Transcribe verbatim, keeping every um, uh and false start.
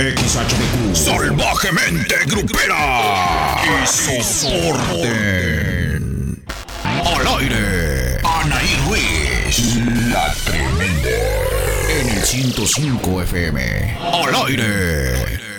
X H D Q. Salvajemente grupera. Y soporten. Al aire. Anaí Ruiz. La tremenda. En el ciento cinco F M. Al aire.